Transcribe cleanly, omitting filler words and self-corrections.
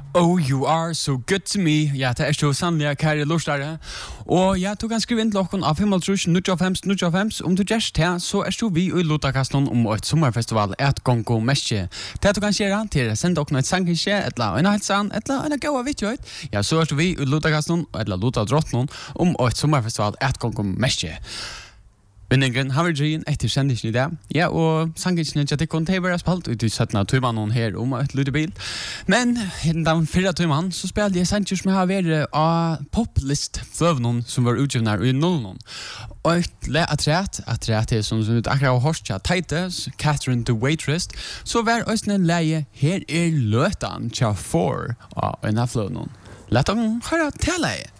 Oh, you are so good to me. Ja, det så sannelig, kære lortare. Og ja, du kan skrive inn til okken av 5.95 om du gjørst her, så du vi i Lotakasten om et sommerfestival et gongo mestje. Det du kan gjøre til sende okken et sangkje, eller en helsan, eller en gaua vidtjøyt. Ja, så du vi i Lotakasten, eller Lotadrottenen, om et sommerfestival et gongo mestje. Vinningen har vi drien etter sendingen i det. Ja, og sangingen til at det var spalt ut i 17 tøymannen her om et lutebil. Men den 4 tøymannen så spiller jeg sangingen som har vært av poplist-fløvnen som var utgivende i 00. Og et le atret er som ut akkurat av Horstja Teites, Catherine the Waitress, så var også en leie her løtan tja for av en av fløvnen. Lett om høre til leie.